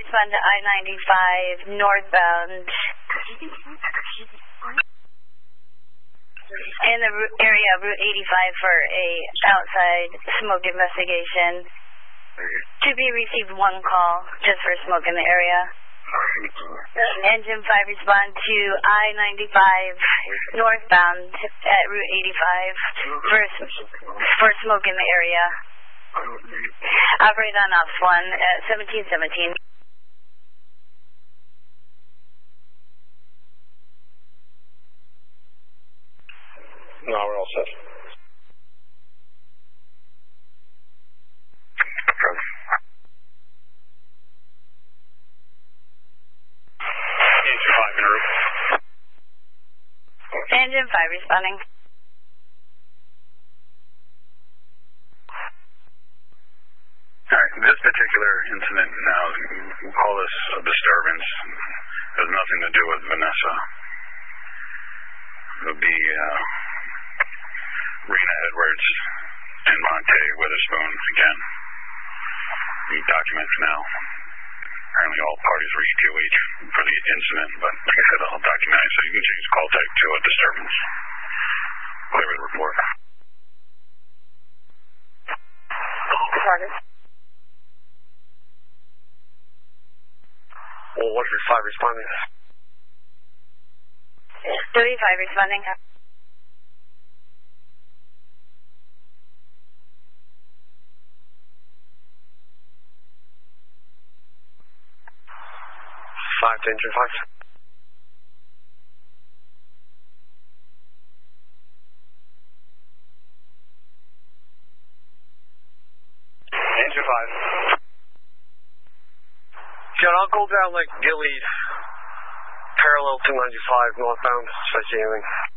respond to I-95 northbound. In the area of Route 85 for a outside smoke investigation. To be received one call just for smoke in the area. Engine 5 respond to I-95 northbound at Route 85 for smoke in the area. Operate on Ops 1 at 1717. No, we're all set. Engine 5 responding. Alright, this particular incident now, we'll call this a disturbance. It has nothing to do with Vanessa. It would be Rena Edwards and Monte Witherspoon again. The documents now. Apparently all parties were EQH for the incident, but like I said, I'll document it so you can change call type to a disturbance. Clear the report. Well, what's your 5 responding? 35 responding. 5 to engine 5. Engine 5. John, I'll go down like Gillies, parallel to 95 northbound, if I see anything.